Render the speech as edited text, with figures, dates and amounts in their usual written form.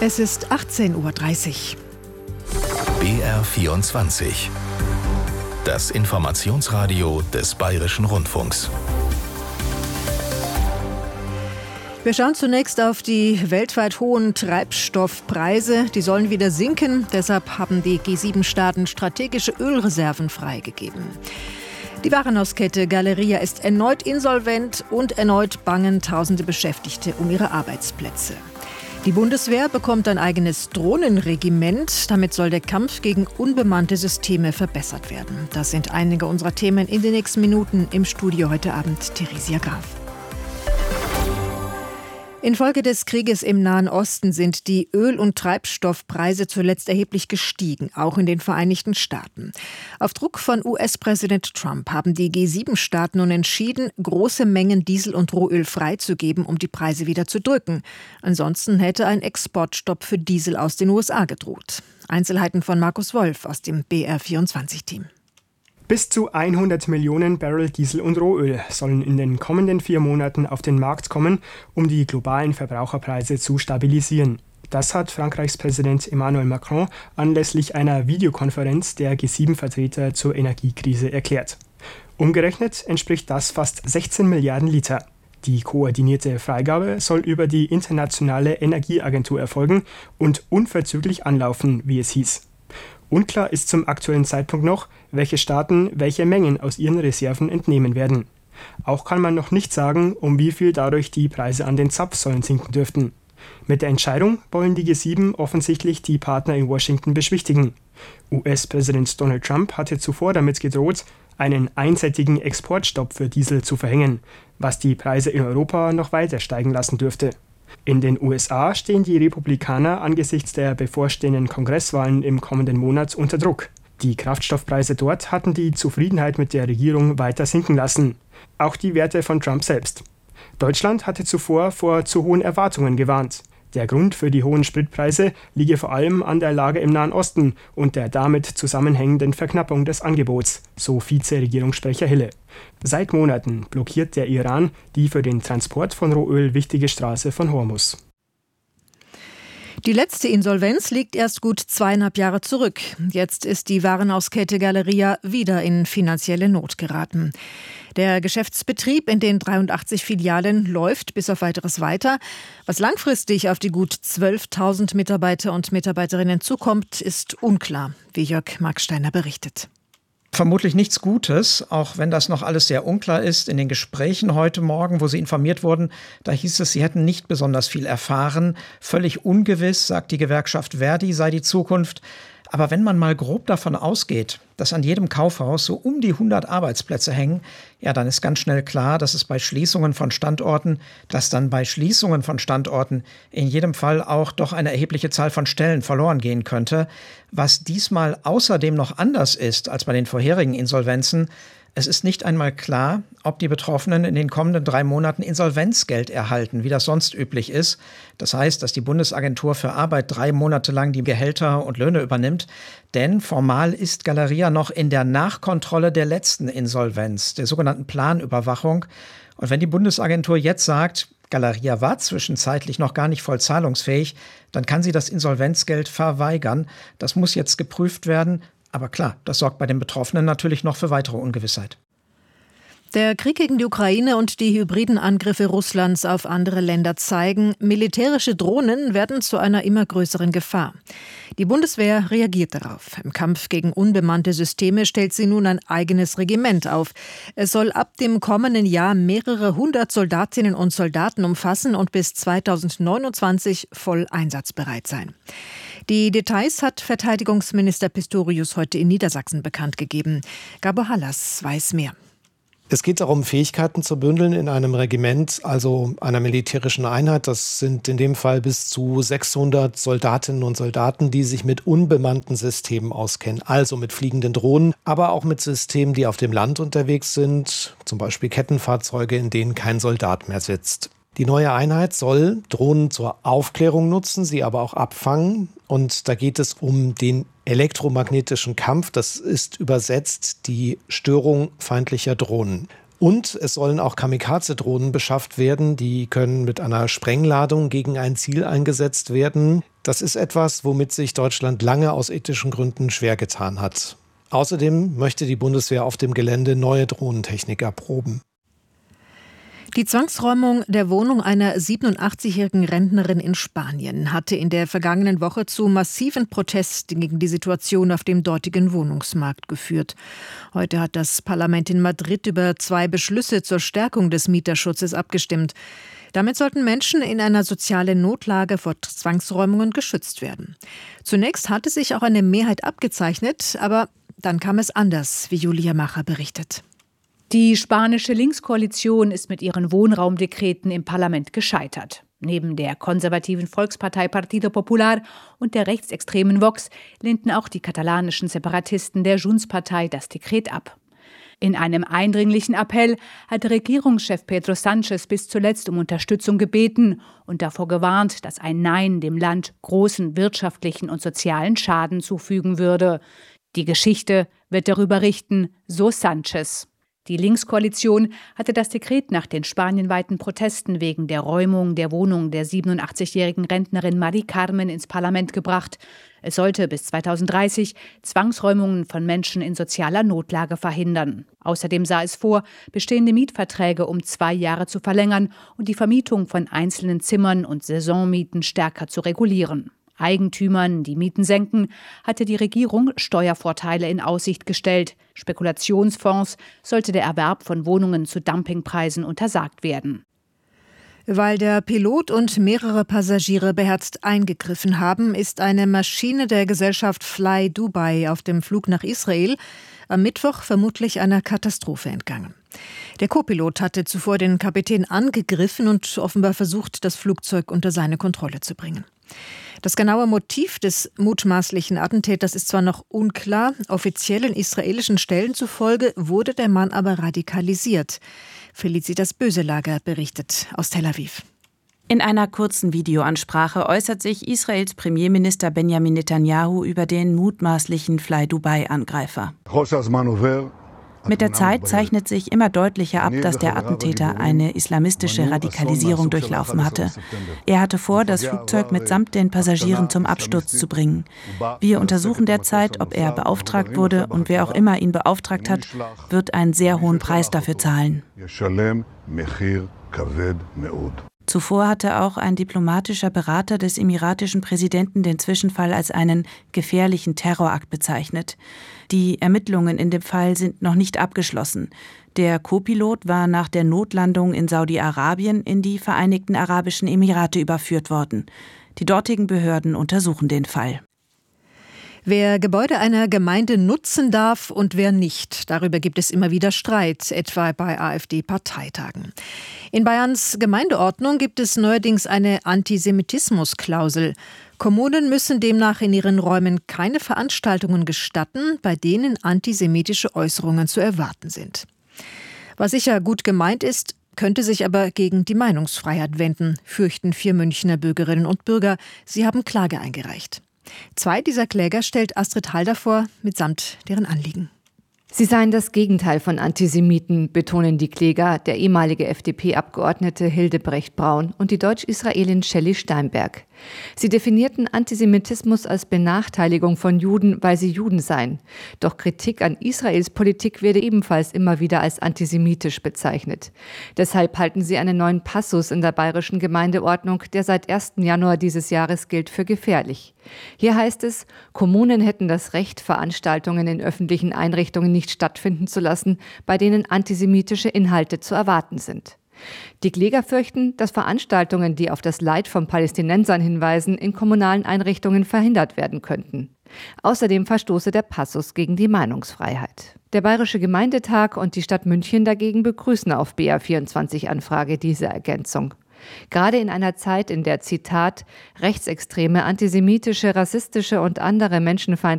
Es ist 18:30 Uhr. BR24. Das Informationsradio des Bayerischen Rundfunks. Wir schauen zunächst auf die weltweit hohen Treibstoffpreise. Die sollen wieder sinken. Deshalb haben die G7-Staaten strategische Ölreserven freigegeben. Die Warenhauskette Galeria ist erneut insolvent und erneut bangen tausende Beschäftigte um ihre Arbeitsplätze. Die Bundeswehr bekommt ein eigenes Drohnenregiment. Damit soll der Kampf gegen unbemannte Systeme verbessert werden. Das sind einige unserer Themen in den nächsten Minuten. Im Studio heute Abend Theresia Graf. Infolge des Krieges im Nahen Osten sind die Öl- und Treibstoffpreise zuletzt erheblich gestiegen, auch in den Vereinigten Staaten. Auf Druck von US-Präsident Trump haben die G7-Staaten nun entschieden, große Mengen Diesel und Rohöl freizugeben, um die Preise wieder zu drücken. Ansonsten hätte ein Exportstopp für Diesel aus den USA gedroht. Einzelheiten von Markus Wolf aus dem BR24-Team. Bis zu 100 Millionen Barrel Diesel und Rohöl sollen in den kommenden 4 Monaten auf den Markt kommen, um die globalen Verbraucherpreise zu stabilisieren. Das hat Frankreichs Präsident Emmanuel Macron anlässlich einer Videokonferenz der G7-Vertreter zur Energiekrise erklärt. Umgerechnet entspricht das fast 16 Milliarden Liter. Die koordinierte Freigabe soll über die Internationale Energieagentur erfolgen und unverzüglich anlaufen, wie es hieß. Unklar ist zum aktuellen Zeitpunkt noch, welche Staaten welche Mengen aus ihren Reserven entnehmen werden. Auch kann man noch nicht sagen, um wie viel dadurch die Preise an den Zapfsäulen sinken dürften. Mit der Entscheidung wollen die G7 offensichtlich die Partner in Washington beschwichtigen. US-Präsident Donald Trump hatte zuvor damit gedroht, einen einseitigen Exportstopp für Diesel zu verhängen, was die Preise in Europa noch weiter steigen lassen dürfte. In den USA stehen die Republikaner angesichts der bevorstehenden Kongresswahlen im kommenden Monat unter Druck. Die Kraftstoffpreise dort hatten die Zufriedenheit mit der Regierung weiter sinken lassen. Auch die Werte von Trump selbst. Deutschland hatte zuvor vor zu hohen Erwartungen gewarnt. Der Grund für die hohen Spritpreise liege vor allem an der Lage im Nahen Osten und der damit zusammenhängenden Verknappung des Angebots, so Vize-Regierungssprecher Hille. Seit Monaten blockiert der Iran die für den Transport von Rohöl wichtige Straße von Hormuz. Die letzte Insolvenz liegt erst gut 2,5 Jahre zurück. Jetzt ist die Warenhauskette Galeria wieder in finanzielle Not geraten. Der Geschäftsbetrieb in den 83 Filialen läuft bis auf Weiteres weiter. Was langfristig auf die gut 12.000 Mitarbeiter und Mitarbeiterinnen zukommt, ist unklar, wie Jörg Marksteiner berichtet. Vermutlich nichts Gutes, auch wenn das noch alles sehr unklar ist. In den Gesprächen heute Morgen, wo sie informiert wurden, da hieß es, sie hätten nicht besonders viel erfahren. Völlig ungewiss, sagt die Gewerkschaft Verdi, sei die Zukunft. Aber wenn man mal grob davon ausgeht, dass an jedem Kaufhaus so um die 100 Arbeitsplätze hängen, ja, dann ist ganz schnell klar, dass dann bei Schließungen von Standorten in jedem Fall auch doch eine erhebliche Zahl von Stellen verloren gehen könnte. Was diesmal außerdem noch anders ist als bei den vorherigen Insolvenzen: Es ist nicht einmal klar, ob die Betroffenen in den kommenden 3 Monaten Insolvenzgeld erhalten, wie das sonst üblich ist. Das heißt, dass die Bundesagentur für Arbeit 3 Monate lang die Gehälter und Löhne übernimmt. Denn formal ist Galeria noch in der Nachkontrolle der letzten Insolvenz, der sogenannten Planüberwachung. Und wenn die Bundesagentur jetzt sagt, Galeria war zwischenzeitlich noch gar nicht voll zahlungsfähig, dann kann sie das Insolvenzgeld verweigern. Das muss jetzt geprüft werden. Aber klar, das sorgt bei den Betroffenen natürlich noch für weitere Ungewissheit. Der Krieg gegen die Ukraine und die hybriden Angriffe Russlands auf andere Länder zeigen, militärische Drohnen werden zu einer immer größeren Gefahr. Die Bundeswehr reagiert darauf. Im Kampf gegen unbemannte Systeme stellt sie nun ein eigenes Regiment auf. Es soll ab dem kommenden Jahr mehrere 100 Soldatinnen und Soldaten umfassen und bis 2029 voll einsatzbereit sein. Die Details hat Verteidigungsminister Pistorius heute in Niedersachsen bekannt gegeben. Gabor Hallas weiß mehr. Es geht darum, Fähigkeiten zu bündeln in einem Regiment, also einer militärischen Einheit. Das sind in dem Fall bis zu 600 Soldatinnen und Soldaten, die sich mit unbemannten Systemen auskennen. Also mit fliegenden Drohnen, aber auch mit Systemen, die auf dem Land unterwegs sind. Zum Beispiel Kettenfahrzeuge, in denen kein Soldat mehr sitzt. Die neue Einheit soll Drohnen zur Aufklärung nutzen, sie aber auch abfangen. Und da geht es um den elektromagnetischen Kampf. Das ist übersetzt die Störung feindlicher Drohnen. Und es sollen auch Kamikaze-Drohnen beschafft werden. Die können mit einer Sprengladung gegen ein Ziel eingesetzt werden. Das ist etwas, womit sich Deutschland lange aus ethischen Gründen schwer getan hat. Außerdem möchte die Bundeswehr auf dem Gelände neue Drohnentechnik erproben. Die Zwangsräumung der Wohnung einer 87-jährigen Rentnerin in Spanien hatte in der vergangenen Woche zu massiven Protesten gegen die Situation auf dem dortigen Wohnungsmarkt geführt. Heute hat das Parlament in Madrid über 2 Beschlüsse zur Stärkung des Mieterschutzes abgestimmt. Damit sollten Menschen in einer sozialen Notlage vor Zwangsräumungen geschützt werden. Zunächst hatte sich auch eine Mehrheit abgezeichnet, aber dann kam es anders, wie Julia Macher berichtet. Die spanische Linkskoalition ist mit ihren Wohnraumdekreten im Parlament gescheitert. Neben der konservativen Volkspartei Partido Popular und der rechtsextremen Vox lehnten auch die katalanischen Separatisten der Junts-Partei das Dekret ab. In einem eindringlichen Appell hatte Regierungschef Pedro Sánchez bis zuletzt um Unterstützung gebeten und davor gewarnt, dass ein Nein dem Land großen wirtschaftlichen und sozialen Schaden zufügen würde. Die Geschichte wird darüber richten, so Sánchez. Die Linkskoalition hatte das Dekret nach den spanienweiten Protesten wegen der Räumung der Wohnung der 87-jährigen Rentnerin Mari Carmen ins Parlament gebracht. Es sollte bis 2030 Zwangsräumungen von Menschen in sozialer Notlage verhindern. Außerdem sah es vor, bestehende Mietverträge um 2 Jahre zu verlängern und die Vermietung von einzelnen Zimmern und Saisonmieten stärker zu regulieren. Eigentümern, die Mieten senken, hatte die Regierung Steuervorteile in Aussicht gestellt. Spekulationsfonds sollte der Erwerb von Wohnungen zu Dumpingpreisen untersagt werden. Weil der Pilot und mehrere Passagiere beherzt eingegriffen haben, ist eine Maschine der Gesellschaft Fly Dubai auf dem Flug nach Israel am Mittwoch vermutlich einer Katastrophe entgangen. Der Co-Pilot hatte zuvor den Kapitän angegriffen und offenbar versucht, das Flugzeug unter seine Kontrolle zu bringen. Das genaue Motiv des mutmaßlichen Attentäters ist zwar noch unklar, offiziellen israelischen Stellen zufolge wurde der Mann aber radikalisiert. Felicitas Böselager berichtet aus Tel Aviv. In einer kurzen Videoansprache äußert sich Israels Premierminister Benjamin Netanyahu über den mutmaßlichen Fly Dubai-Angreifer. Mit der Zeit zeichnet sich immer deutlicher ab, dass der Attentäter eine islamistische Radikalisierung durchlaufen hatte. Er hatte vor, das Flugzeug mitsamt den Passagieren zum Absturz zu bringen. Wir untersuchen derzeit, ob er beauftragt wurde, und wer auch immer ihn beauftragt hat, wird einen sehr hohen Preis dafür zahlen. Zuvor hatte auch ein diplomatischer Berater des emiratischen Präsidenten den Zwischenfall als einen gefährlichen Terrorakt bezeichnet. Die Ermittlungen in dem Fall sind noch nicht abgeschlossen. Der Co-Pilot war nach der Notlandung in Saudi-Arabien in die Vereinigten Arabischen Emirate überführt worden. Die dortigen Behörden untersuchen den Fall. Wer Gebäude einer Gemeinde nutzen darf und wer nicht, darüber gibt es immer wieder Streit, etwa bei AfD-Parteitagen. In Bayerns Gemeindeordnung gibt es neuerdings eine Antisemitismusklausel. Kommunen müssen demnach in ihren Räumen keine Veranstaltungen gestatten, bei denen antisemitische Äußerungen zu erwarten sind. Was sicher gut gemeint ist, könnte sich aber gegen die Meinungsfreiheit wenden, fürchten 4 Münchner Bürgerinnen und Bürger. Sie haben Klage eingereicht. 2 dieser Kläger stellt Astrid Halder vor, mitsamt deren Anliegen. Sie seien das Gegenteil von Antisemiten, betonen die Kläger, der ehemalige FDP-Abgeordnete Hildebrecht Braun und die Deutsch-Israelin Shelley Steinberg. Sie definierten Antisemitismus als Benachteiligung von Juden, weil sie Juden seien. Doch Kritik an Israels Politik werde ebenfalls immer wieder als antisemitisch bezeichnet. Deshalb halten sie einen neuen Passus in der bayerischen Gemeindeordnung, der seit 1. Januar dieses Jahres gilt, für gefährlich. Hier heißt es, Kommunen hätten das Recht, Veranstaltungen in öffentlichen Einrichtungen nicht stattfinden zu lassen, bei denen antisemitische Inhalte zu erwarten sind. Die Kläger fürchten, dass Veranstaltungen, die auf das Leid von Palästinensern hinweisen, in kommunalen Einrichtungen verhindert werden könnten. Außerdem verstoße der Passus gegen die Meinungsfreiheit. Der Bayerische Gemeindetag und die Stadt München dagegen begrüßen auf BR24-Anfrage diese Ergänzung. Gerade in einer Zeit, in der, Zitat, rechtsextreme, antisemitische, rassistische und andere menschenfeindliche